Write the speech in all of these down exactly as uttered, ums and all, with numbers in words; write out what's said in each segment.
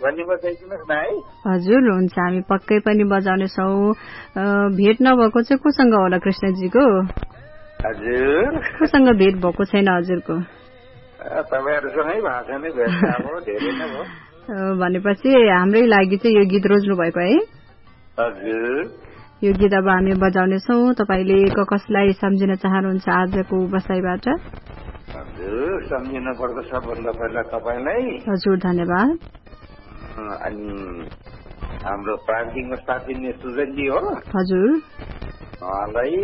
भन्ने बताइदिनुहोस् न है। हजुर हुन्छ, हामी पक्कै पनि बजाउनेछौँ। भेट नभएको चाहिँ कोसँग होला कृष्णजीको? हजुर कोसँग भेट भएको छैन हजुरको? तपाईँहरूसँगै भएको छ नि भेट, अब धेरै नै भयो। भनेपछि हाम्रै लागि चाहिँ यो गीत रोज्नु भएको है? हजुर, यो गीत अब हामी बजाउनेछौँ। तपाईँले कसलाई सम्झिन चाहनुहुन्छ आजको बसाइबाट? हजुर, सम्झिनु पर्छ सबभन्दा पहिला तपाईँलाई। हजुर धन्यवाद। अनि हाम्रो प्रान्तिकमा साथी ने सुजनजी हो। हजुर, उहाँलाई,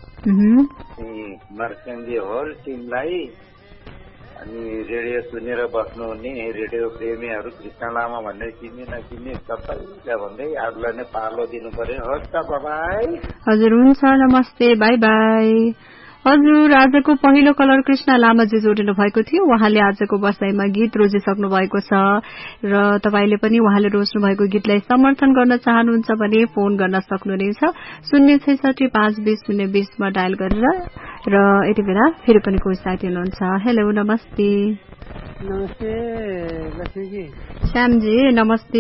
नरसिंहजी हो टिमलाई, अनि रेडियो सुनेर बस्नुहुने रेडियो प्रेमीहरू कृष्ण लामा भन्ने चिन्ने नचिन्ने सबैलाई भन्दै आजलाई नै पालो दिनु पर्यो। हस् त, बाई। हजुर हुन्छ, नमस्ते, बाई बाई। हजुर, आजको पहिलो कलर कृष्ण लामाजी जोडिनु भएको थियो। उहाँले आजको बसाइमा गीत रोजिसक्नु भएको छ र तपाईले पनि उहाँले रोज्नु भएको गीतलाई समर्थन गर्न चाहनुहुन्छ भने फोन गर्न सक्नुहुनेछ शून्य छैसठी पाँच बीस शून्य बीसमा डायल गरेर। र यति बेला फेरि पनि कोही साथी हुनुहुन्छ। हेलो, नमस्ते। नमस्ते लक्ष्मीजी। श्यामजी नमस्ते।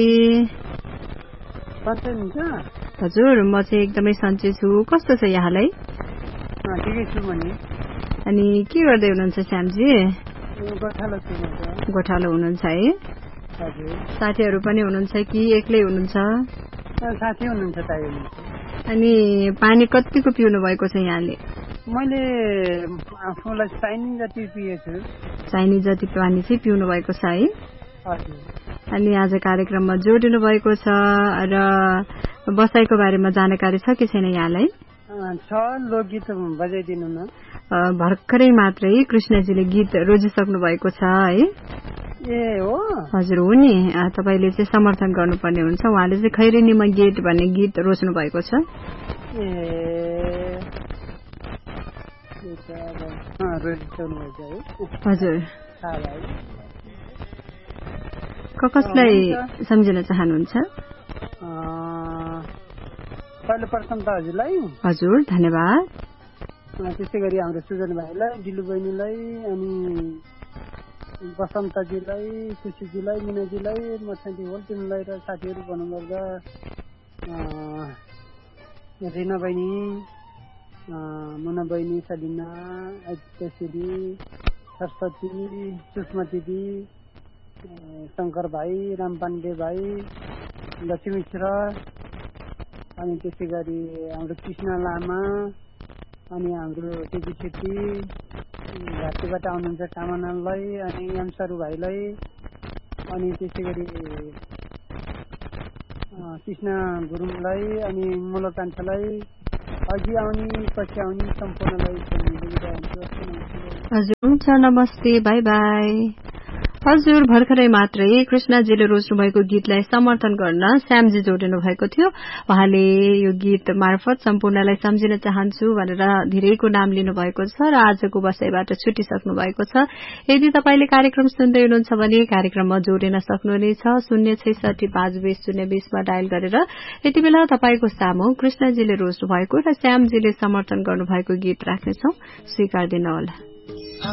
हजुर, म चाहिँ एकदमै सन्चै छु। कस्तो छ यहाँलाई? अनि के गर्दै हुनुहुन्छ श्यामजी? गोठालो हुनुहुन्छ है? साथीहरू पनि हुनुहुन्छ कि एक्लै हुनुहुन्छ? साथी हुनुहुन्छ। अनि पानी कतिको पिउनु भएको छ यहाँले? मैले आफूलाई चाहिने जति पिएछु। चाहिने जति पानी चाहिँ पिउनु भएको छ है? अनि आज कार्यक्रममा जोडिनु भएको छ र बसाइको बारेमा जानकारी छ कि छैन यहाँलाई? छ, लोकगीत बजाइदिनु न। भर्खरै मात्रै कृष्णजीले गीत रोजिसक्नु भएको छ है? ए हो? हजुर हो नि, तपाईँले चाहिँ समर्थन गर्नुपर्ने हुन्छ। उहाँले चाहिँ खैरेनीमा गेट भन्ने गीत रोज्नु भएको छ। हजुर, कसलाई सम्झिन चाहनुहुन्छ? पहिलो प्रथम त हजुरलाई। हजुर धन्यवाद। त्यसै गरी हाम्रो सुजन भाइलाई, दिलु बहिनीलाई, अनि बसन्तजीलाई, सुशीजीलाई, मिनाजीलाई, मछाडी होल टिमलाई र साथीहरू भन्नुपर्दा रिना बहिनी, मुना बहिनी, सलिना, आदित्यश्री, सरस्वती, सुषमा दिदी, शङ्कर भाइ, राम पाण्डे भाइ, लक्ष्मी मिश्र, अनि त्यसै गरी हाम्रो कृष्ण लामा, अनि हाम्रो टेपी छेत्री, घाँटीबाट आउनुहुन्छ कामनालाई, अनि एमसरु भाइलाई, अनि त्यसै गरी कृष्ण गुरुङलाई, अनि मुलो कान्छालाई, अघि आउने पछि आउने सम्पूर्णलाई। हजुर हुन्छ, नमस्ते, बाई बाई। हजुर, भर्खरै मात्रै कृष्णजीले रोज्नु भएको गीतलाई समर्थन गर्न श्यामजी जोडिनु भएको थियो। उहाँले यो गीत मार्फत सम्पूर्णलाई सम्झिन चाहन्छु भनेर धेरैको नाम लिनु भएको छ र आजको बसाइबाट छुटिसक्नु भएको छ। यदि तपाईले कार्यक्रम सुन्दै हुनुहुन्छ भने कार्यक्रममा जोडिन सक्नुहुनेछ शून्य छैसठी पाँच बीस शून्य बीसमा डायल गरेर। यति बेला तपाईको सामु कृष्णजीले रोज्नु भएको र श्यामजीले समर्थन गर्नु भएको गीत राख्नेछौ, स्वीकार दिनुहोला।